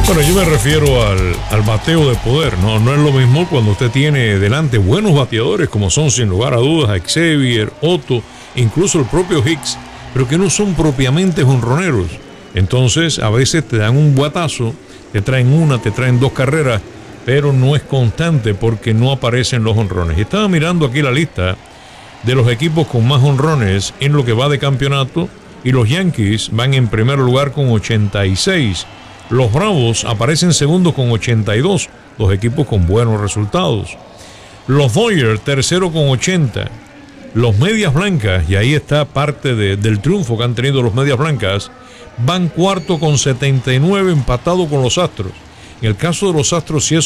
Bueno, yo me refiero al bateo de poder, ¿no? No es lo mismo cuando usted tiene delante buenos bateadores, como son sin lugar a dudas Xavier, Otto, incluso el propio Hicks, pero que no son propiamente jonroneros. Entonces, a veces te dan un guatazo, te traen una, te traen dos carreras, pero no es constante porque no aparecen los jonrones. Y estaba mirando aquí la lista de los equipos con más jonrones en lo que va de campeonato, y los Yankees van en primer lugar con 86. Los Bravos aparecen segundos con 82, dos equipos con buenos resultados. Los Dodgers tercero con 80. Los Medias Blancas, y ahí está parte del triunfo que han tenido los Medias Blancas, van cuarto con 79, empatado con los Astros. En el caso de los Astros, sí es